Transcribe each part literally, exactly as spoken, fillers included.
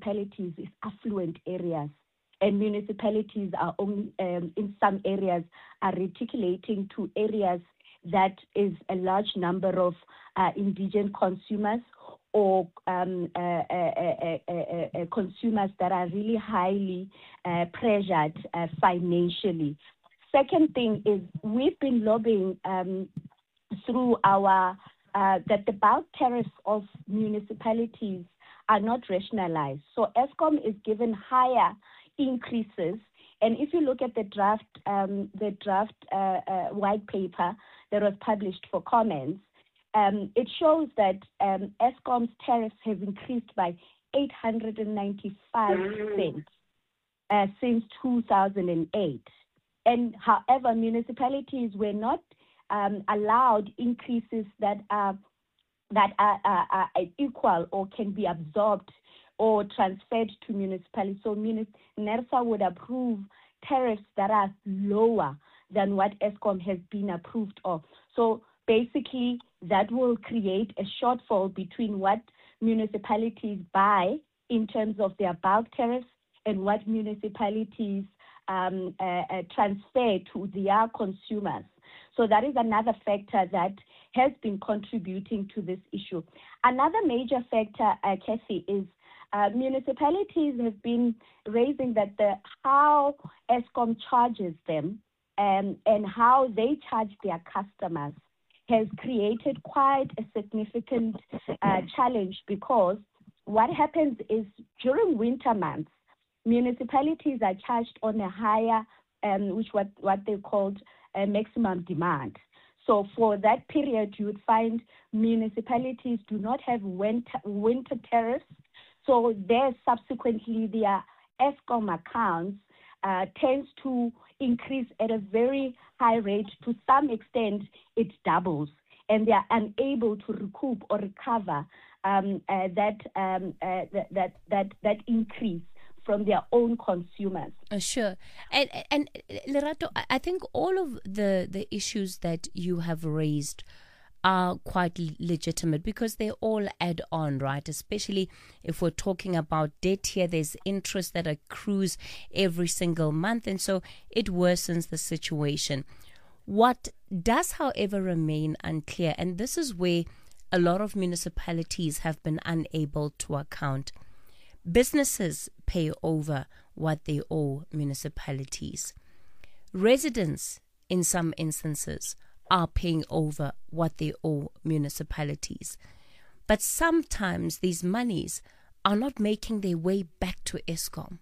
municipalities is affluent areas, and municipalities are only um, in some areas are reticulating to areas that is a large number of uh, indigent consumers or um, uh, uh, uh, uh, uh, consumers that are really highly uh, pressured uh, financially. Second thing is we've been lobbying um, through our uh, that the bulk tariffs of municipalities are not rationalized. So Eskom is given higher increases, and if you look at the draft, um, the draft uh, uh, white paper that was published for comments, um, it shows that um, Eskom's tariffs have increased by eight hundred ninety-five percent uh, since two thousand eight. And however, municipalities were not um, allowed increases that are that are, are, are equal or can be absorbed or transferred to municipalities. So NERSA would approve tariffs that are lower than what Eskom has been approved of. So basically, that will create a shortfall between what municipalities buy in terms of their bulk tariffs and what municipalities um, uh, uh, transfer to their consumers. So that is another factor that has been contributing to this issue. Another major factor, uh, Kathy, is uh, municipalities have been raising that the how Eskom charges them um, and how they charge their customers has created quite a significant uh, challenge, because what happens is during winter months, municipalities are charged on a higher, um, which what, what they called a maximum demand. So for that period, you would find municipalities do not have winter, winter tariffs. So there subsequently their Eskom accounts uh, tends to increase at a very high rate. To some extent, it doubles, and they are unable to recoup or recover um, uh, that, um, uh, that that that that increase from their own consumers. Uh, sure. And, and Lerato, I think all of the, the issues that you have raised are quite legitimate, because they all add on, right? Especially if we're talking about debt here, there's interest that accrues every single month, and so it worsens the situation. What does, however, remain unclear, and this is where a lot of municipalities have been unable to account. Businesses pay over what they owe municipalities. Residents, in some instances, are paying over what they owe municipalities. But sometimes these monies are not making their way back to Eskom.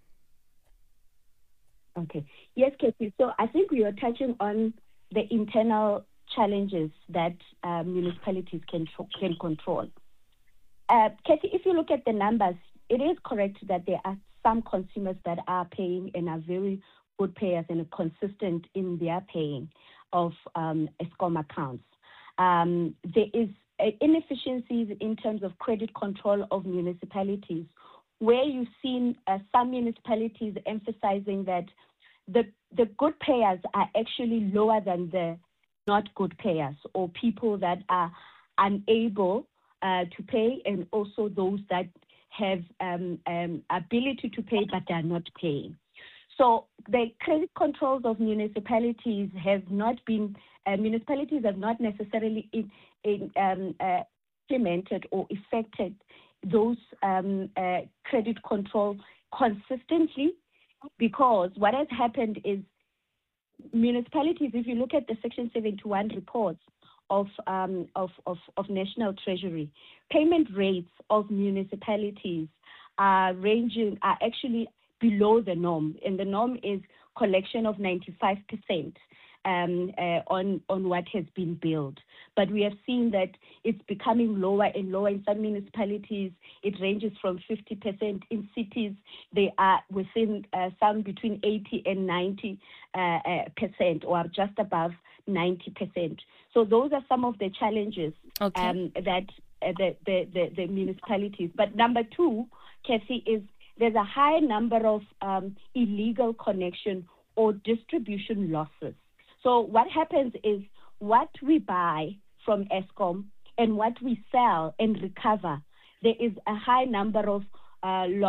Okay. Yes, Kathy. So I think we are touching on the internal challenges that uh, municipalities can, can control. Uh, Kathy, if you look at the numbers, it is correct that there are some consumers that are paying and are very good payers and are consistent in their paying of um, Eskom accounts. Um, there is uh, inefficiencies in terms of credit control of municipalities, where you've seen uh, some municipalities emphasizing that the, the good payers are actually lower than the not good payers, or people that are unable uh, to pay, and also those that have um, um, ability to pay but are not paying. So the credit controls of municipalities have not been, uh, municipalities have not necessarily in, in, um, uh, implemented or effected those um, uh, credit control consistently, because what has happened is municipalities, if you look at the Section seventy-one reports of, um, of, of, of National Treasury, payment rates of municipalities are ranging, are actually below the norm, and the norm is collection of ninety-five percent um, uh, on, on what has been billed. But we have seen that it's becoming lower and lower. In some municipalities, it ranges from fifty percent. In cities, they are within uh, some between eighty and ninety percent, or just above ninety percent. So those are some of the challenges okay. um, that uh, the, the, the, the municipalities. But number two, Kathy, is there's a high number of um, illegal connection or distribution losses. So what happens is what we buy from Eskom and what we sell and recover, there is a high number of uh,